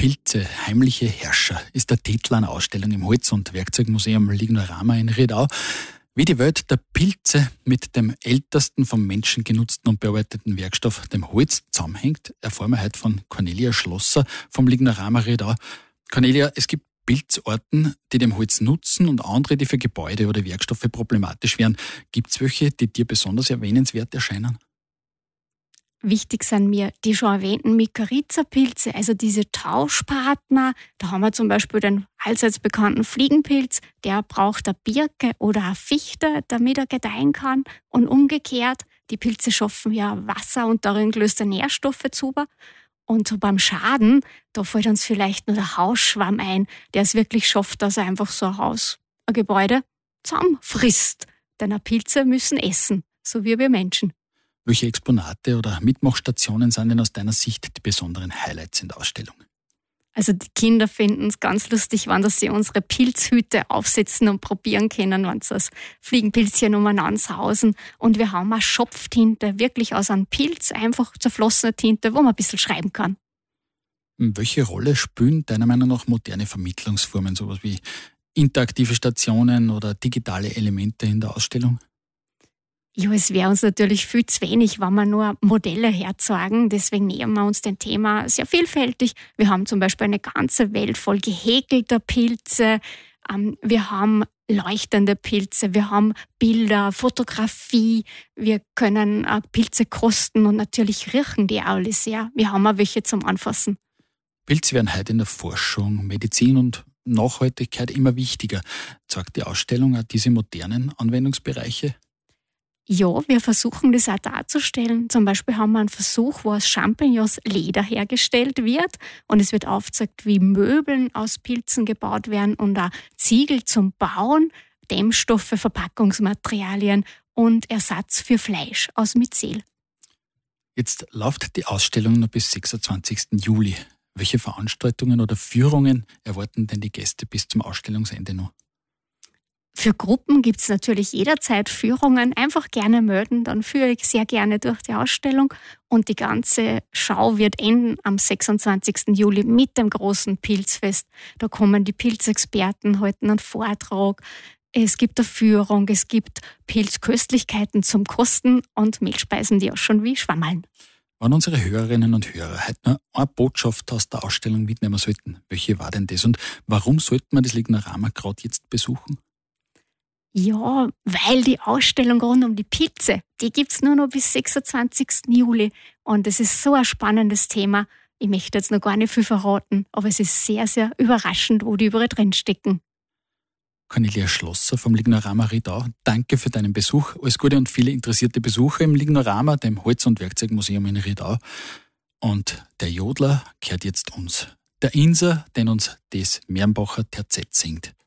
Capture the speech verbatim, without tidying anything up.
Pilze, heimliche Herrscher ist der Titel einer Ausstellung im Holz- und Werkzeugmuseum Lignorama in Riedau. Wie die Welt der Pilze mit dem ältesten vom Menschen genutzten und bearbeiteten Werkstoff, dem Holz, zusammenhängt, erfahren wir heute von Cornelia Schlosser vom Lignorama Riedau. Cornelia, es gibt Pilzarten, die dem Holz nutzen und andere, die für Gebäude oder Werkstoffe problematisch wären. Gibt es welche, die dir besonders erwähnenswert erscheinen? Wichtig sind mir die schon erwähnten Mykorrhiza-Pilze, also diese Tauschpartner. Da haben wir zum Beispiel den allseits bekannten Fliegenpilz, der braucht eine Birke oder eine Fichte, damit er gedeihen kann. Und umgekehrt, die Pilze schaffen ja Wasser und darin gelöste Nährstoffe zu. Und so beim Schaden, da fällt uns vielleicht nur der Hausschwamm ein, der es wirklich schafft, dass er einfach so ein Haus, ein Gebäude zusammenfrisst. Denn Pilze müssen essen, so wie wir Menschen. Welche Exponate oder Mitmachstationen sind denn aus deiner Sicht die besonderen Highlights in der Ausstellung? Also die Kinder finden es ganz lustig, wenn sie unsere Pilzhüte aufsetzen und probieren können, wenn sie das Fliegenpilzchen umeinander sausen. Und wir haben auch Schopftinte, wirklich aus einem Pilz, einfach zerflossene Tinte, wo man ein bisschen schreiben kann. Welche Rolle spielen deiner Meinung nach moderne Vermittlungsformen, sowas wie interaktive Stationen oder digitale Elemente in der Ausstellung? Ja, es wäre uns natürlich viel zu wenig, wenn wir nur Modelle herzeigen. Deswegen nähern wir uns dem Thema sehr vielfältig. Wir haben zum Beispiel eine ganze Welt voll gehäkelter Pilze. Wir haben leuchtende Pilze, wir haben Bilder, Fotografie. Wir können Pilze kosten und natürlich riechen die auch alle sehr. Wir haben auch welche zum Anfassen. Pilze werden heute in der Forschung, Medizin und Nachhaltigkeit immer wichtiger. Zeigt die Ausstellung auch diese modernen Anwendungsbereiche? Ja, wir versuchen das auch darzustellen. Zum Beispiel haben wir einen Versuch, wo aus Champignons Leder hergestellt wird und es wird aufgezeigt, wie Möbeln aus Pilzen gebaut werden und auch Ziegel zum Bauen, Dämmstoffe, Verpackungsmaterialien und Ersatz für Fleisch aus Myzel. Jetzt läuft die Ausstellung noch bis sechsundzwanzigsten Juli. Welche Veranstaltungen oder Führungen erwarten denn die Gäste bis zum Ausstellungsende noch? Für Gruppen gibt es natürlich jederzeit Führungen. Einfach gerne melden, dann führe ich sehr gerne durch die Ausstellung. Und die ganze Schau wird enden am sechsundzwanzigsten Juli mit dem großen Pilzfest. Da kommen die Pilzexperten, halten einen Vortrag. Es gibt eine Führung, es gibt Pilzköstlichkeiten zum Kosten und Mehlspeisen, die auch schon wie Schwammerln. Wenn unsere Hörerinnen und Hörer heute nur eine Botschaft aus der Ausstellung mitnehmen sollten, welche war denn das? Und warum sollte man das Lignorama gerade jetzt besuchen? Ja, weil die Ausstellung rund um die Pilze, die gibt's nur noch bis sechsundzwanzigsten Juli. Und es ist so ein spannendes Thema. Ich möchte jetzt noch gar nicht viel verraten, aber es ist sehr, sehr überraschend, wo die überall drinstecken. Cornelia Schlosser vom Lignorama Riedau, danke für deinen Besuch. Alles Gute und viele interessierte Besucher im Lignorama, dem Holz- und Werkzeugmuseum in Riedau. Und der Jodler gehört jetzt uns. Der Inser, den uns das Mernbacher Terzett singt.